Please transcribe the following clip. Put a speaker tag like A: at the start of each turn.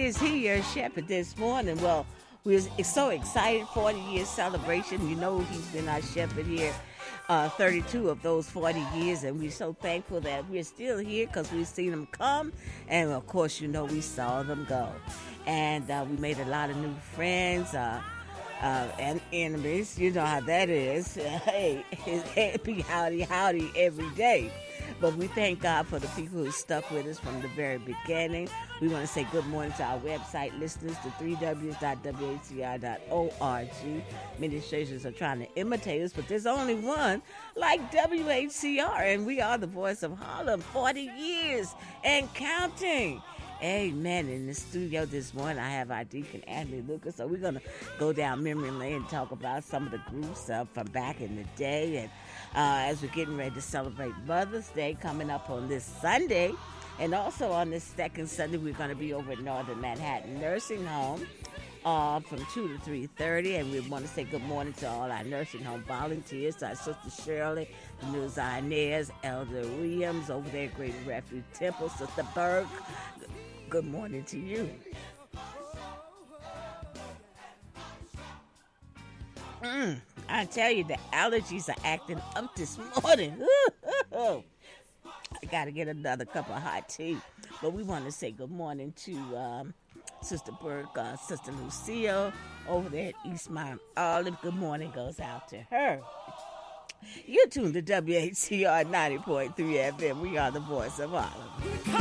A: is he, your shepherd, this morning? Well, we're so excited, 40 years celebration. You know he's been our shepherd here 32 of those 40 years, and we're so thankful that we're still here because we've seen them come, and of course, you know, we saw them go. And we made a lot of new friends and enemies. You know how that is. Hey, it's happy, howdy every day. But we thank God for the people who stuck with us from the very beginning. We want to say good morning to our website listeners, the 3ws.whcr.org. Many stations are trying to imitate us, but there's only one like WHCR, and we are the voice of Harlem, 40 years and counting. Amen. In the studio this morning, I have our Deacon Anthony Lucas. So we're going to go down memory lane and talk about some of the groups from back in the day. And as we're getting ready to celebrate Mother's Day coming up on this Sunday. And also on this second Sunday, we're going to be over at Northern Manhattan Nursing Home from 2 to 3:30. And we want to say good morning to all our nursing home volunteers, to our Sister Shirley, Ms. Inez, Elder Williams over there at Great Refuge Temple, Sister Burke. Good morning to you. I tell you, the allergies are acting up this morning. I got to get another cup of hot tea. But we want to say good morning to Sister Burke, Sister Lucille over there at East Mount Olive. Good morning goes out to her. You're tuned to WHCR 90.3 FM. We are the voice of Harlem.